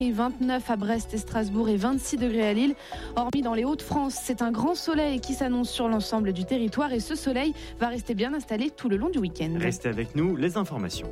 29 à Brest et Strasbourg et 26 degrés à Lille. Hormis dans les Hauts-de-France, c'est un grand soleil qui s'annonce sur l'ensemble du territoire et ce soleil va rester bien installé tout le long du week-end. Restez avec nous, les informations.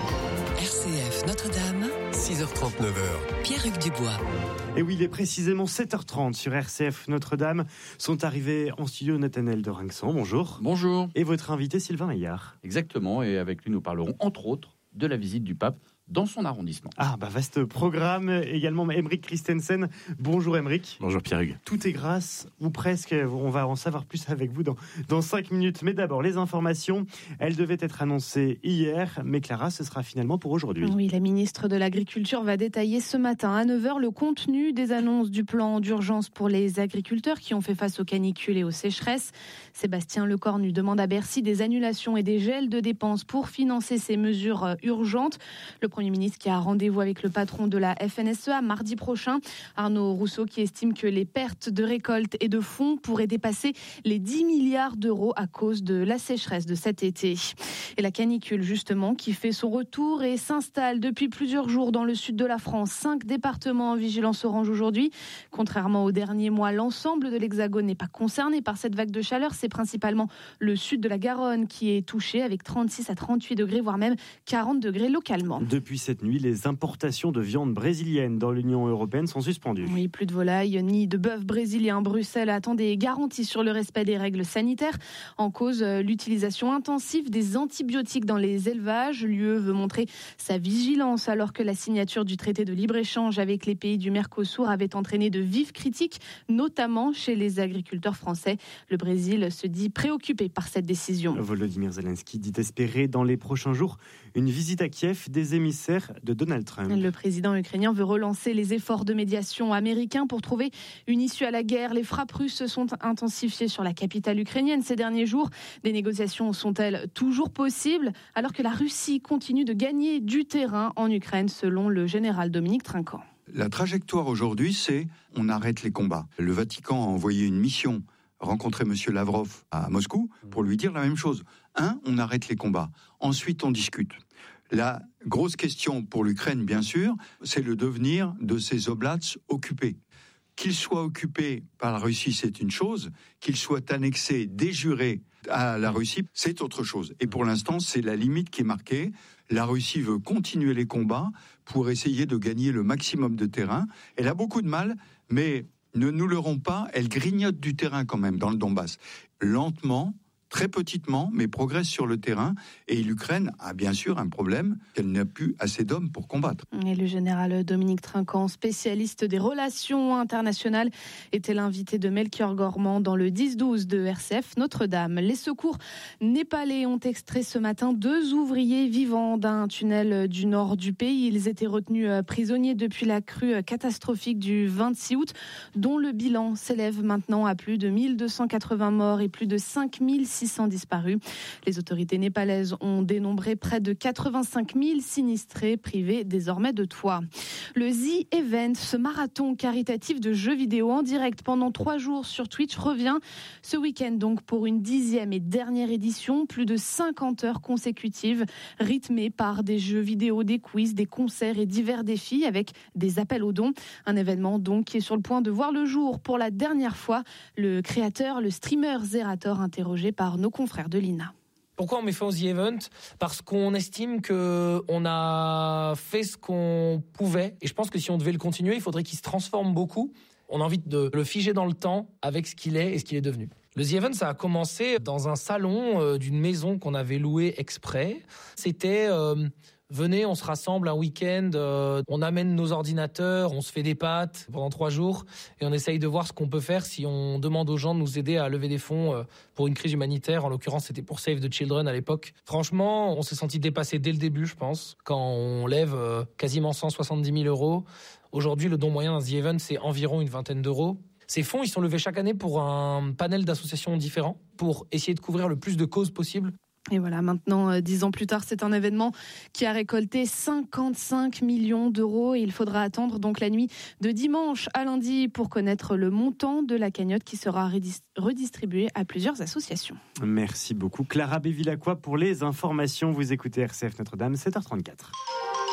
RCF Notre-Dame, 6h30, 9h. Pierre-Hugues Dubois. Et oui, il est précisément 7h30 sur RCF Notre-Dame. Sont arrivés en studio Nathanaël de Rinxan. Bonjour. Bonjour. Et votre invité Sylvain Maillard. Exactement, et avec lui nous parlerons entre autres de la visite du pape dans son arrondissement. Vaste programme. Également Aymeric Christensen. Bonjour Aymeric. Bonjour Pierre-Hugues. Tout est grâce, ou presque. On va en savoir plus avec vous dans 5 minutes. Mais d'abord, les informations. Elles devaient être annoncées hier, mais Clara, ce sera finalement pour aujourd'hui. Oui, la ministre de l'Agriculture va détailler ce matin à 9h le contenu des annonces du plan d'urgence pour les agriculteurs qui ont fait face aux canicules et aux sécheresses. Sébastien Lecornu demande à Bercy des annulations et des gels de dépenses pour financer ces mesures urgentes. Le Premier ministre qui a rendez-vous avec le patron de la FNSEA mardi prochain, Arnaud Rousseau, qui estime que les pertes de récolte et de fonds pourraient dépasser les 10 milliards d'euros à cause de la sécheresse de cet été. Et la canicule, justement, qui fait son retour et s'installe depuis plusieurs jours dans le sud de la France. 5 départements en vigilance orange aujourd'hui. Contrairement aux derniers mois, l'ensemble de l'Hexagone n'est pas concerné par cette vague de chaleur. C'est principalement le sud de la Garonne qui est touché avec 36 à 38 degrés, voire même 40 degrés localement. Depuis cette nuit, les importations de viande brésilienne dans l'Union européenne sont suspendues. Oui, plus de volailles ni de bœuf brésilien. Bruxelles attend des garanties sur le respect des règles sanitaires. En cause, l'utilisation intensive des antibiotiques dans les élevages. L'UE veut montrer sa vigilance alors que la signature du traité de libre-échange avec les pays du Mercosur avait entraîné de vives critiques, notamment chez les agriculteurs français. Le Brésil se dit préoccupé par cette décision. Volodymyr Zelensky dit espérer dans les prochains jours une visite à Kiev des émissaires de Donald Trump. Le président ukrainien veut relancer les efforts de médiation américains pour trouver une issue à la guerre. Les frappes russes se sont intensifiées sur la capitale ukrainienne ces derniers jours. Des négociations sont-elles toujours possibles alors que la Russie continue de gagner du terrain en Ukraine, selon le général Dominique Trinquant. La trajectoire aujourd'hui, c'est on arrête les combats. Le Vatican a envoyé une mission rencontrer M. Lavrov à Moscou pour lui dire la même chose. On arrête les combats. Ensuite, on discute. La grosse question pour l'Ukraine, bien sûr, c'est le devenir de ces oblats occupés. Qu'ils soient occupés par la Russie, c'est une chose. Qu'ils soient annexés, déjurés à la Russie, c'est autre chose. Et pour l'instant, c'est la limite qui est marquée. La Russie veut continuer les combats pour essayer de gagner le maximum de terrain. Elle a beaucoup de mal, mais ne nous leurrons pas, elle grignote du terrain quand même dans le Donbass. Lentement, très petitement, mais progresse sur le terrain. Et l'Ukraine a bien sûr un problème qu'elle n'a plus assez d'hommes pour combattre. Et le général Dominique Trinquant, spécialiste des relations internationales, était l'invité de Melchior Gormand dans le 10-12 de RCF Notre-Dame. Les secours népalais ont extrait ce matin 2 ouvriers vivants d'un tunnel du nord du pays. Ils étaient retenus prisonniers depuis la crue catastrophique du 26 août, dont le bilan s'élève maintenant à plus de 1280 morts et plus de 5600 disparus. Les autorités népalaises ont dénombré près de 85 000 sinistrés privés désormais de toit. Le The Event, ce marathon caritatif de jeux vidéo en direct pendant 3 jours sur Twitch, revient ce week-end donc pour une 10e et dernière édition. Plus de 50 heures consécutives rythmées par des jeux vidéo, des quiz, des concerts et divers défis avec des appels aux dons. Un événement donc qui est sur le point de voir le jour pour la dernière fois. Le créateur, le streamer Zerator, interrogé par nos confrères de l'INA. Pourquoi on met fin au The Event ? Parce qu'on estime qu'on a fait ce qu'on pouvait. Et je pense que si on devait le continuer, il faudrait qu'il se transforme beaucoup. On a envie de le figer dans le temps avec ce qu'il est et ce qu'il est devenu. Le The Event, ça a commencé dans un salon d'une maison qu'on avait louée exprès. C'était... venez, on se rassemble un week-end, on amène nos ordinateurs, on se fait des pâtes pendant 3 jours et on essaye de voir ce qu'on peut faire si on demande aux gens de nous aider à lever des fonds pour une crise humanitaire. En l'occurrence, c'était pour Save the Children à l'époque. Franchement, on s'est senti dépassé dès le début, je pense, quand on lève quasiment 170 000 euros. Aujourd'hui, le don moyen d'un The Event, c'est environ une vingtaine d'euros. Ces fonds, ils sont levés chaque année pour un panel d'associations différents pour essayer de couvrir le plus de causes possibles. Et voilà, maintenant, 10 ans plus tard, c'est un événement qui a récolté 55 millions d'euros. Et il faudra attendre donc la nuit de dimanche à lundi pour connaître le montant de la cagnotte qui sera redistribuée à plusieurs associations. Merci beaucoup Clara Bévilacqua pour les informations. Vous écoutez RCF Notre-Dame, 7h34.